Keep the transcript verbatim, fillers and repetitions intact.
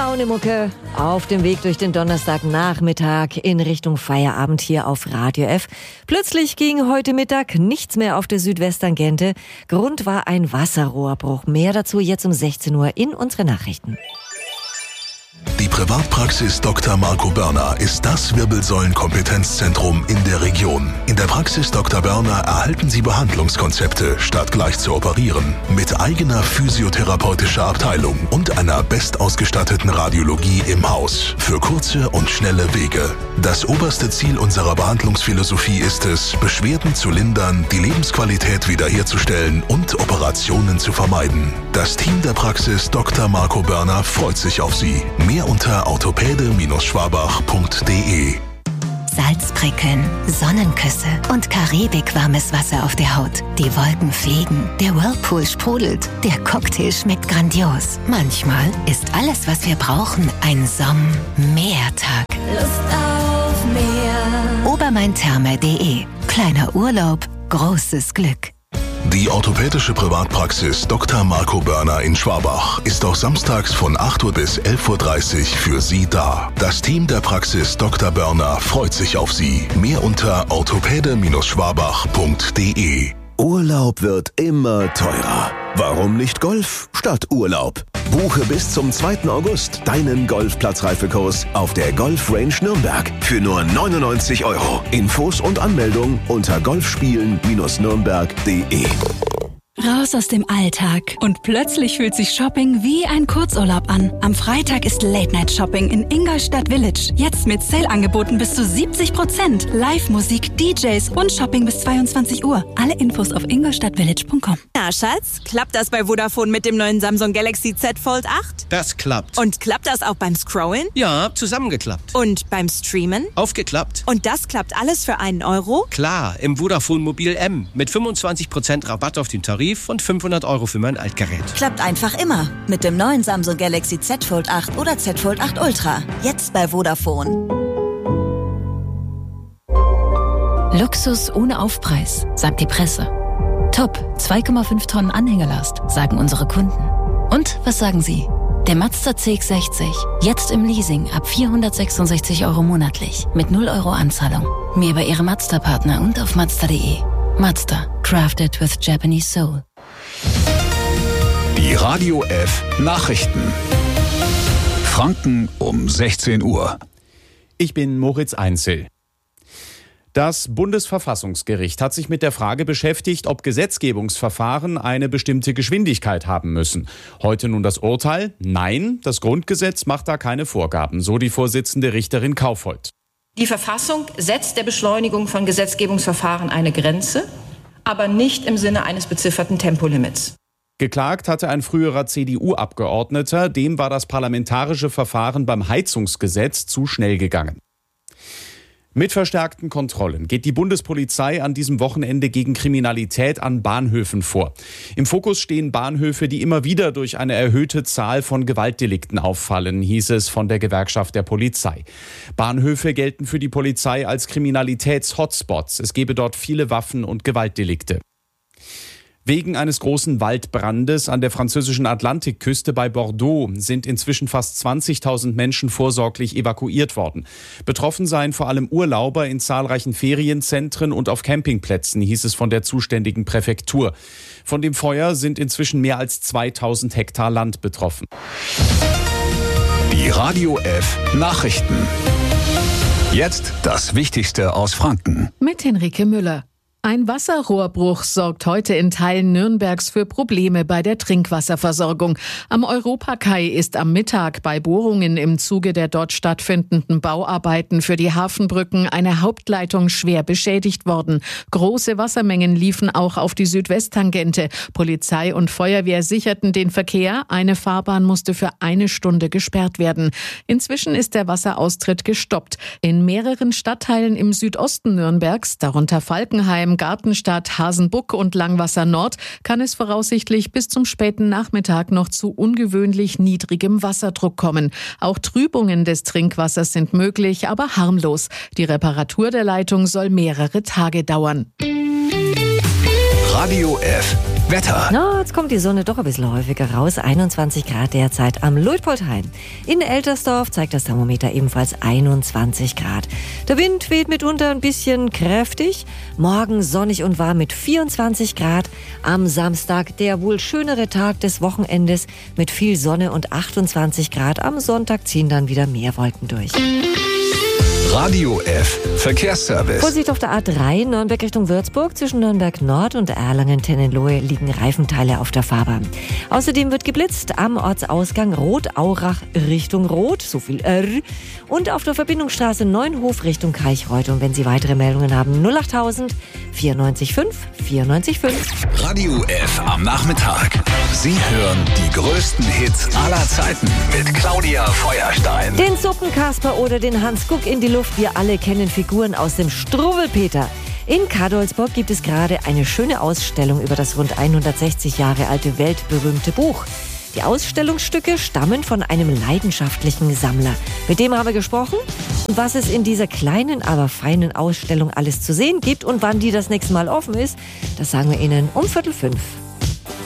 Laune-Mucke auf dem Weg durch den Donnerstagnachmittag in Richtung Feierabend hier auf Radio F. Plötzlich ging heute Mittag nichts mehr auf der Südwesttangente. Grund war ein Wasserrohrbruch. Mehr dazu jetzt um sechzehn Uhr in unsere Nachrichten. Die Privatpraxis Doktor Marco Börner ist das Wirbelsäulenkompetenzzentrum in der Region. In der Praxis Doktor Börner erhalten Sie Behandlungskonzepte, statt gleich zu operieren. Mit eigener physiotherapeutischer Abteilung und einer bestausgestatteten Radiologie im Haus. Für kurze und schnelle Wege. Das oberste Ziel unserer Behandlungsphilosophie ist es, Beschwerden zu lindern, die Lebensqualität wiederherzustellen und Operationen zu vermeiden. Das Team der Praxis Doktor Marco Börner freut sich auf Sie. Mehr unter orthopäde Schwabach punkt de. Salzprickeln, Sonnenküsse und karibikwarmes Wasser auf der Haut. Die Wolken fliegen, der Whirlpool sprudelt, der Cocktail schmeckt grandios. Manchmal ist alles, was wir brauchen, ein Somm-Meertag. Lust auf Meer. Obermaintherme punkt de. Kleiner Urlaub, großes Glück. Die orthopädische Privatpraxis Doktor Marco Börner in Schwabach ist auch samstags von acht Uhr bis elf Uhr dreißig für Sie da. Das Team der Praxis Doktor Börner freut sich auf Sie. Mehr unter orthopäde Schwabach punkt de. Urlaub wird immer teurer. Warum nicht Golf statt Urlaub? Buche bis zum zweiten August deinen Golfplatzreifekurs auf der Golf Range Nürnberg für nur neunundneunzig Euro. Infos und Anmeldung unter golfspielen Nürnberg punkt de. Raus aus dem Alltag. Und plötzlich fühlt sich Shopping wie ein Kurzurlaub an. Am Freitag ist Late-Night-Shopping in Ingolstadt Village. Jetzt mit Sale-Angeboten bis zu siebzig Prozent. Live-Musik, D Js und Shopping bis zweiundzwanzig Uhr. Alle Infos auf ingolstadtvillage punkt com. Na, Schatz, klappt das bei Vodafone mit dem neuen Samsung Galaxy Z Fold acht? Das klappt. Und klappt das auch beim Scrollen? Ja, zusammengeklappt. Und beim Streamen? Aufgeklappt. Und das klappt alles für einen Euro? Klar, im Vodafone Mobil M. Mit fünfundzwanzig Prozent Rabatt auf den Tarif und fünfhundert Euro für mein Altgerät. Klappt einfach immer. Mit dem neuen Samsung Galaxy Z Fold acht oder Z Fold acht Ultra. Jetzt bei Vodafone. Luxus ohne Aufpreis, sagt die Presse. Top, zwei Komma fünf Tonnen Anhängelast, sagen unsere Kunden. Und was sagen Sie? Der Mazda C X sechzig, jetzt im Leasing ab vierhundertsechsundsechzig Euro monatlich, mit null Euro Anzahlung. Mehr bei Ihrem Mazda-Partner und auf mazda punkt de. Mazda, crafted with Japanese soul. Die Radio F Nachrichten. Franken um sechzehn Uhr. Ich bin Moritz Einzel. Das Bundesverfassungsgericht hat sich mit der Frage beschäftigt, ob Gesetzgebungsverfahren eine bestimmte Geschwindigkeit haben müssen. Heute nun das Urteil: Nein, das Grundgesetz macht da keine Vorgaben, so die Vorsitzende Richterin Kaufhold. Die Verfassung setzt der Beschleunigung von Gesetzgebungsverfahren eine Grenze, aber nicht im Sinne eines bezifferten Tempolimits. Geklagt hatte ein früherer C D U-Abgeordneter, dem war das parlamentarische Verfahren beim Heizungsgesetz zu schnell gegangen. Mit verstärkten Kontrollen geht die Bundespolizei an diesem Wochenende gegen Kriminalität an Bahnhöfen vor. Im Fokus stehen Bahnhöfe, die immer wieder durch eine erhöhte Zahl von Gewaltdelikten auffallen, hieß es von der Gewerkschaft der Polizei. Bahnhöfe gelten für die Polizei als Kriminalitäts-Hotspots. Es gebe dort viele Waffen- und Gewaltdelikte. Wegen eines großen Waldbrandes an der französischen Atlantikküste bei Bordeaux sind inzwischen fast zwanzigtausend Menschen vorsorglich evakuiert worden. Betroffen seien vor allem Urlauber in zahlreichen Ferienzentren und auf Campingplätzen, hieß es von der zuständigen Präfektur. Von dem Feuer sind inzwischen mehr als zweitausend Hektar Land betroffen. Die Radio F Nachrichten. Jetzt das Wichtigste aus Franken. Mit Henrike Müller. Ein Wasserrohrbruch sorgt heute in Teilen Nürnbergs für Probleme bei der Trinkwasserversorgung. Am Europakai ist am Mittag bei Bohrungen im Zuge der dort stattfindenden Bauarbeiten für die Hafenbrücken eine Hauptleitung schwer beschädigt worden. Große Wassermengen liefen auch auf die Südwesttangente. Polizei und Feuerwehr sicherten den Verkehr. Eine Fahrbahn musste für eine Stunde gesperrt werden. Inzwischen ist der Wasseraustritt gestoppt. In mehreren Stadtteilen im Südosten Nürnbergs, darunter Falkenheim, Gartenstadt, Hasenbuck und Langwasser Nord, kann es voraussichtlich bis zum späten Nachmittag noch zu ungewöhnlich niedrigem Wasserdruck kommen. Auch Trübungen des Trinkwassers sind möglich, aber harmlos. Die Reparatur der Leitung soll mehrere Tage dauern. Radio F Wetter. Na, jetzt kommt die Sonne doch ein bisschen häufiger raus. einundzwanzig Grad derzeit am Luitpoldhain. In Eltersdorf zeigt das Thermometer ebenfalls einundzwanzig Grad. Der Wind weht mitunter ein bisschen kräftig. Morgen sonnig und warm mit vierundzwanzig Grad. Am Samstag der wohl schönere Tag des Wochenendes mit viel Sonne und achtundzwanzig Grad. Am Sonntag ziehen dann wieder mehr Wolken durch. Radio F Verkehrsservice. Vorsicht auf der A drei, Nürnberg Richtung Würzburg. Zwischen Nürnberg Nord und Erlangen-Tennenlohe liegen Reifenteile auf der Fahrbahn. Außerdem wird geblitzt am Ortsausgang Rot-Aurach Richtung Rot, so viel R. Und auf der Verbindungsstraße Neunhof Richtung Kaichreuth. Und wenn Sie weitere Meldungen haben, null achttausend vierundneunzig fünf vierundneunzig fünf. Radio F am Nachmittag. Sie hören die größten Hits aller Zeiten mit Claudia Feuerstein. Den Suppenkasper oder den Hans Guck in die Luft. Wir alle kennen Figuren aus dem Struwwelpeter. In Kadolsburg gibt es gerade eine schöne Ausstellung über das rund hundertsechzig Jahre alte weltberühmte Buch. Die Ausstellungsstücke stammen von einem leidenschaftlichen Sammler. Mit dem haben wir gesprochen. Und was es in dieser kleinen, aber feinen Ausstellung alles zu sehen gibt und wann die das nächste Mal offen ist, das sagen wir Ihnen um Viertel fünf.